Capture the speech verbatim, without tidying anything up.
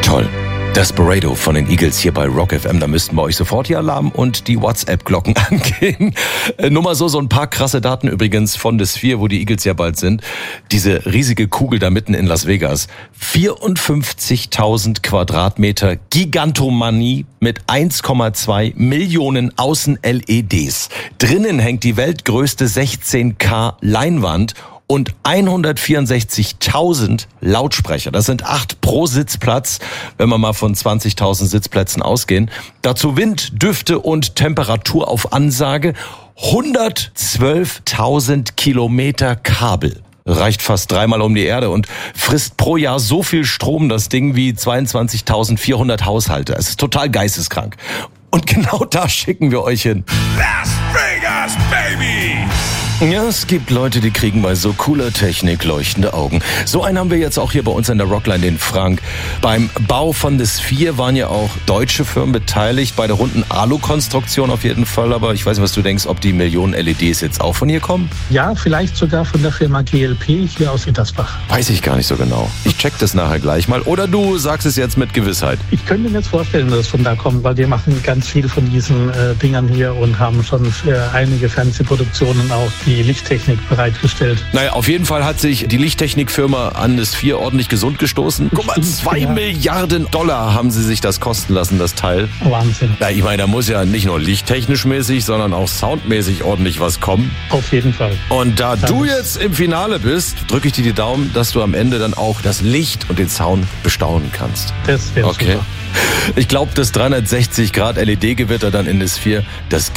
Toll. Desperado von den Eagles hier bei Rock F M. Da müssten bei euch sofort die Alarm und die WhatsApp-Glocken angehen. Äh, nur mal so, so ein paar krasse Daten übrigens von The Sphere, wo die Eagles ja bald sind. Diese riesige Kugel da mitten in Las Vegas. vierundfünfzigtausend Quadratmeter Gigantomanie mit eins Komma zwei Millionen Außen-L E Ds. Drinnen hängt die weltgrößte sechzehn K Leinwand und hundertvierundsechzigtausend Lautsprecher. Das sind acht pro Sitzplatz, wenn wir mal von zwanzigtausend Sitzplätzen ausgehen. Dazu Wind, Düfte und Temperatur auf Ansage. hundertzwölftausend Kilometer Kabel. Reicht fast dreimal um die Erde und frisst pro Jahr so viel Strom, das Ding, wie zweiundzwanzigtausendvierhundert Haushalte. Es ist total geisteskrank. Und genau da schicken wir euch hin. Las Vegas, baby! Ja, es gibt Leute, die kriegen bei so cooler Technik leuchtende Augen. So einen haben wir jetzt auch hier bei uns in der Rockline, den Frank. Beim Bau von The Sphere waren ja auch deutsche Firmen beteiligt, bei der runden Alu-Konstruktion auf jeden Fall. Aber ich weiß nicht, was du denkst, ob die Millionen L E Ds jetzt auch von hier kommen? Ja, vielleicht sogar von der Firma G L P hier aus Ittersbach. Weiß ich gar nicht so genau. Ich check das nachher gleich mal. Oder du sagst es jetzt mit Gewissheit. Ich könnte mir jetzt vorstellen, dass es von da kommt, weil wir machen ganz viel von diesen äh, Dingern hier und haben schon für einige Fernsehproduktionen auch die Lichttechnik bereitgestellt. Naja, auf jeden Fall hat sich die Lichttechnikfirma an The Sphere ordentlich gesund gestoßen. Guck mal, zwei ja. Milliarden Dollar haben sie sich das kosten lassen, das Teil. Wahnsinn. Na, ich meine, da muss ja nicht nur lichttechnisch mäßig, sondern auch soundmäßig ordentlich was kommen. Auf jeden Fall. Und da Danke. du jetzt im Finale bist, drücke ich dir die Daumen, dass du am Ende dann auch das Licht und den Sound bestaunen kannst. Das wäre Okay. super. Ich glaube, das dreihundertsechzig Grad L E D-Gewitter dann in The Sphere, das